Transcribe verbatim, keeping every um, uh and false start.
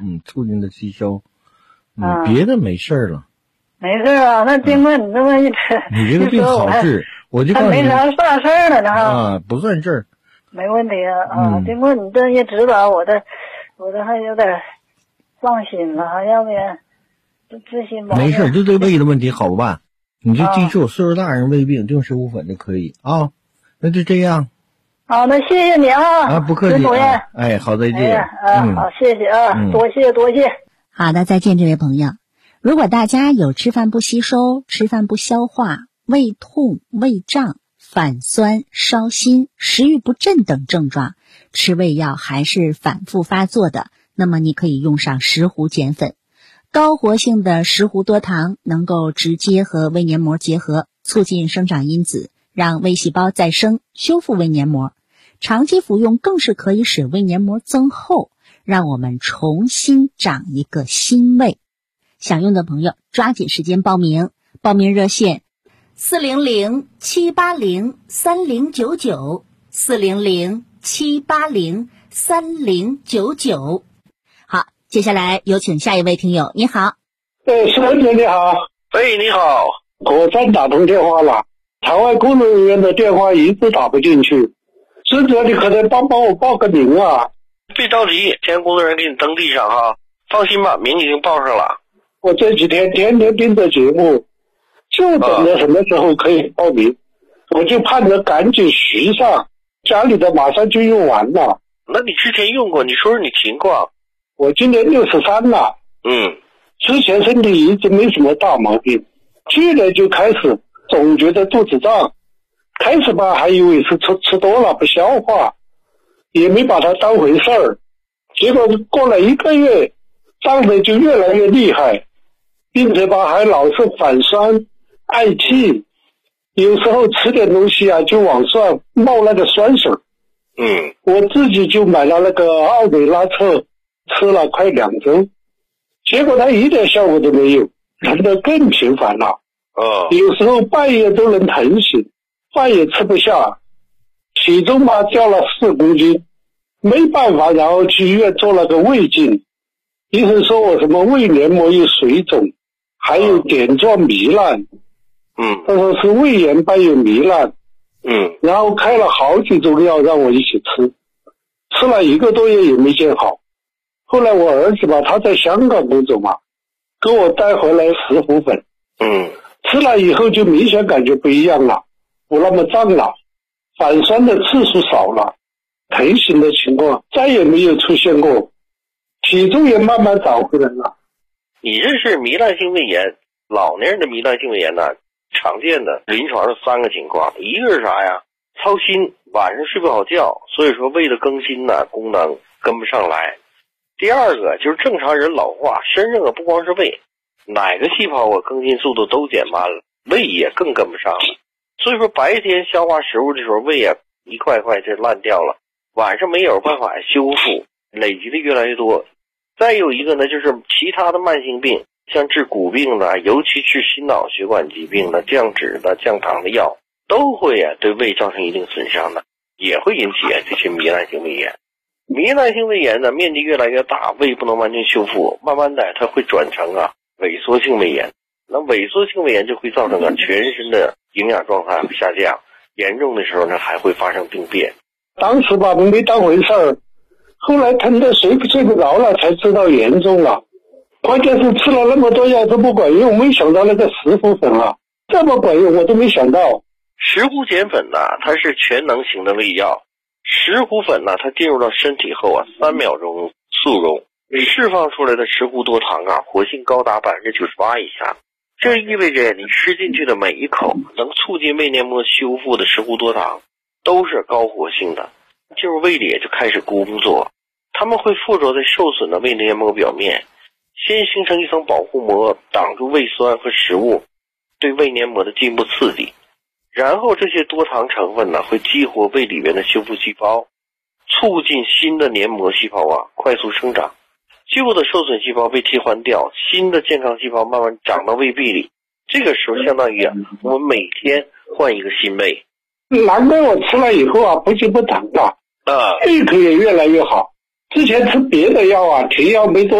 嗯，促进的吸收。嗯，啊、别的没事了。 没事啊，那经过你这么一吃， 嗯、你这个病好治，我就告诉你， 没啥大事儿了呢哈。 啊，不算事儿。 没问题啊啊！ 嗯、 经过你这一指导，我的我这还有点放心了哈，要不然自信吧。 没事，就这胃的问题好办，你就记住，啊、岁数大人胃病用石斛粉就可以啊。那就这样。 好，那谢谢你啊！ 啊，不客气。 主任， 哎，好，再见。 啊，嗯、好，谢谢啊，嗯、多谢多谢。 好的，再见，这位朋友。如果大家有吃饭不吸收、吃饭不消化、胃痛、胃胀、反酸、烧心、食欲不振等症状，吃胃药还是反复发作的，那么你可以用上石斛碱粉。高活性的石斛多糖能够直接和胃黏膜结合，促进生长因子，让胃细胞再生，修复胃黏膜。长期服用更是可以使胃黏膜增厚，让我们重新长一个新胃。想用的朋友抓紧时间报名，报名热线四零零七八零三零九九，四零零七八零三零九九。好，接下来有请下一位听友。你好。 哎，石文姐你好。 喂，你好。 果真打通电话了，台湾工作人员的电话一直打不进去，师姐你可能帮帮我报个名啊。 别着急，先工作人员给你登记上哈，放心吧，名已经报上了。 我这几天天天盯着节目，就等着什么时候可以报名，啊、我就盼着赶紧续上，家里的马上就用完了。 那你之前用过，你说说你情况。 我今年六十三了， 嗯， 之前身体一直没什么大毛病，去年就开始总觉得肚子胀，开始吧还以为是吃吃多了不消化，也没把它当回事儿，结果过了一个月，胀的就越来越厉害，并且吧还老是反酸嗳气，有时候吃点东西啊就往上冒那个酸水。 嗯， 我自己就买了那个奥美拉特，吃了快两周，结果它一点效果都没有，疼得更频繁了。 哦， 有时候半夜都能疼醒，饭也吃不下，体重吧掉了四公斤，没办法，然后去医院做了个胃镜，医生说我什么胃黏膜有水肿，还有点状糜烂。 嗯， 他说是胃炎伴有糜烂。 嗯， 然后开了好几种药让我一起吃，吃了一个多月也没见好。后来我儿子吧，他在香港工作嘛，给我带回来石斛粉。 嗯， 吃了以后就明显感觉不一样了，不那么胀了，反酸的次数少了，疼醒的情况再也没有出现过，体重也慢慢长回来了。 你这是糜烂性胃炎，老年人的糜烂性胃炎呢，常见的临床的三个情况，一个是啥呀？操心，晚上睡不好觉，所以说胃的更新呢功能跟不上来。第二个就是正常人老化，身上啊不光是胃，哪个细胞啊更新速度都减慢了，胃也更跟不上了。所以说白天消化食物的时候，胃啊一块一块就烂掉了，晚上没有办法修复，累积的越来越多。再有一个呢，就是其他的慢性病，像治骨病的，尤其治心脑血管疾病的、降脂的、降糖的药，都会啊对胃造成一定损伤的，也会引起啊这些糜烂性胃炎。糜烂性胃炎呢，面积越来越大，胃不能完全修复，慢慢的它会转成啊萎缩性胃炎。那萎缩性胃炎就会造成啊全身的营养状态会下降，严重的时候呢还会发生病变。 当时吧没当回事儿，后来疼得睡不睡不着了，才知道严重了。关键是吃了那么多药都不管用，没想到那个石斛粉啊这么管用，我都没想到。 石斛碱粉呢，它是全能型的胃药。石斛粉呢，它进入到身体后啊，三秒钟速溶，释放出来的石斛多糖啊，活性高达百分之九十八以上。这意味着你吃进去的每一口能促进胃黏膜修复的石斛多糖都是高活性的，进入胃里就开始工作，它们会附着在受损的胃黏膜表面，先形成一层保护膜，挡住胃酸和食物对胃黏膜的进一步刺激。然后这些多糖成分呢，会激活胃里面的修复细胞，促进新的黏膜细胞啊快速生长。旧的受损细胞被替换掉，新的健康细胞慢慢长到胃壁里。这个时候相当于啊，我们每天换一个新胃。 难怪我吃了以后啊，不仅不疼了， 啊， 胃口也越来越好。之前吃别的药啊，停药没多